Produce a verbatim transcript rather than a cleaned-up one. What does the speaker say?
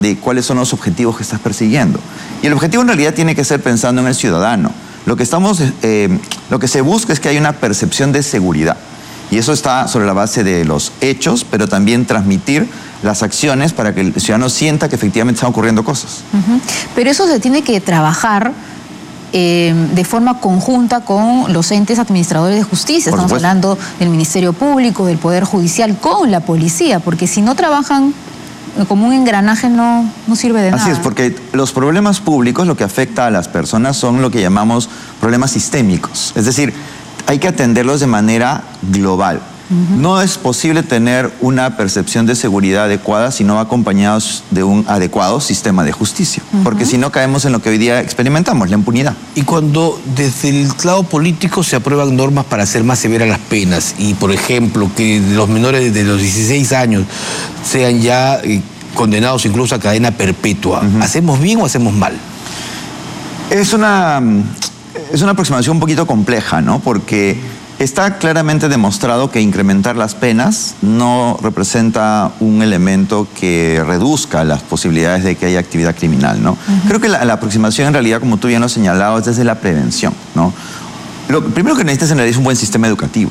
de cuáles son los objetivos que estás persiguiendo. Y el objetivo en realidad tiene que ser pensando en el ciudadano. Lo que, estamos, eh, lo que se busca es que haya una percepción de seguridad. Y eso está sobre la base de los hechos, pero también transmitir las acciones para que el ciudadano sienta que efectivamente están ocurriendo cosas. Uh-huh. Pero eso se tiene que trabajar eh, de forma conjunta con los entes administradores de justicia. Estamos hablando del Ministerio Público, del Poder Judicial, con la policía, porque si no trabajan como un engranaje no, no sirve de nada. Así es, porque los problemas públicos lo que afecta a las personas son lo que llamamos problemas sistémicos. Es decir, hay que atenderlos de manera global. Uh-huh. No es posible tener una percepción de seguridad adecuada si no va acompañados de un adecuado sistema de justicia. Uh-huh. Porque si no caemos en lo que hoy día experimentamos, la impunidad. Y cuando desde el lado político se aprueban normas para hacer más severas las penas y, por ejemplo, que los menores de los dieciséis años sean ya eh, condenados incluso a cadena perpetua, uh-huh. ¿hacemos bien o hacemos mal? Es una, es una aproximación un poquito compleja, ¿no? Porque está claramente demostrado que incrementar las penas no representa un elemento que reduzca las posibilidades de que haya actividad criminal, ¿no? Uh-huh. Creo que la, la aproximación en realidad, como tú bien lo has señalado, es desde la prevención, ¿no? Lo primero que necesitas en realidad es un buen sistema educativo.